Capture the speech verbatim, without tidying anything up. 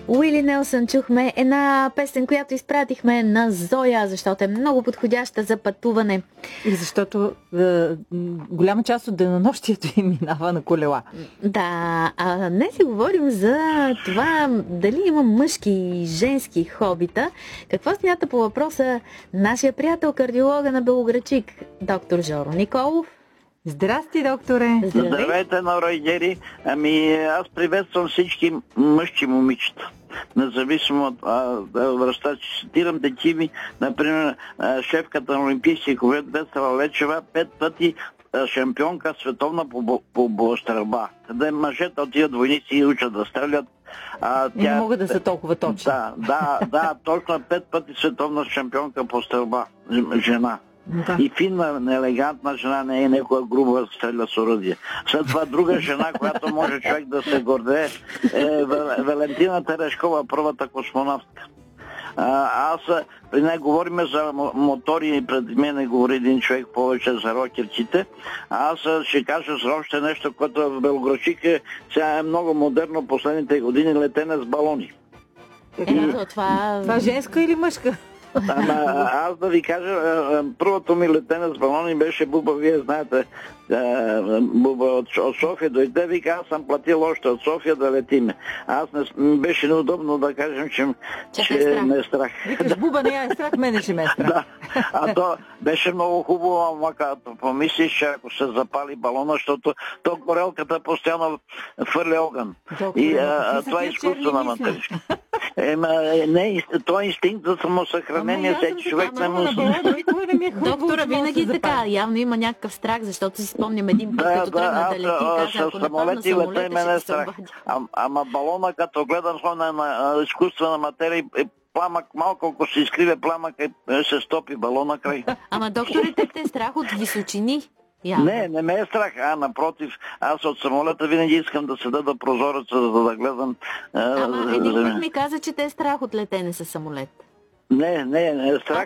Уили Нелсън чухме, една песен, която изпратихме на Зоя, защото е много подходяща за пътуване. И защото е, голяма част от денонощието им минава на колела. Да, а днес си говорим за това дали има мъжки и женски хобита. Какво смята по въпроса нашия приятел, кардиолога на Белоградчик, доктор Жоро Николов? Здрасти, докторе! Здравей. Здравейте, Норойдери! Ами, аз приветствам всички мъжки момичета. Независимо от възрастта, че цитирам такива, например, шефката на Олимпийския комитет Весела Лечева, пет пъти шампионка световна по, по бластрелба. Къде мъжете отиват войници и учат да стрелят. А, тя... Не могат да са толкова точни. Да, да, да, точно пет пъти световна шампионка по стрелба. Жена. Да. И финна, елегантна жена, не е някоя груба стреля с оръдие. След това друга жена, която може човек да се гордее, е Валентина Терешкова, първата космонавтка. А, аз при нея говорим за мотори и пред мен говори един човек повече за рокерците. Аз ще кажа за още нещо, което в Белоградчик е, сега е много модерно последните години, летене с балони. Е, и... това... това женска или мъжка? Ама, аз да ви кажа, първото ми летене с балони беше Буба, вие знаете, Буба от, от София дойде, вика, аз съм платил още от София да летиме. Аз не, беше неудобно да кажем, че, че, че не е страх. Викаш, Буба не е страх, мене ще ме е страх. Да, а то беше много хубаво, ама като помислиш, че ако се запали балона, защото то горелката постоянно хвърля огън. Доктор, и а, това е изкуствена материя. Ема, не, то е инстинкт за самосъхранение, всеки човек не му... Доктора винаги така, явно има някакъв страх, защото си спомням един път, да, като да, тръгна да лети, каза, ако нападна самолета, ще се обадя. Ама балона, като гледам на, на изкуствена материя, е пламък, малко ако се изкриве пламък, е, се стопи балона край. Ама докторите те е страх от височини? Явно. Не, не ме е страх, а напротив, аз от самолета винаги искам да седа до прозореца, за да гледам. Ама един път ми каза, че те е страх от летене със самолет. Не, не, не е страх.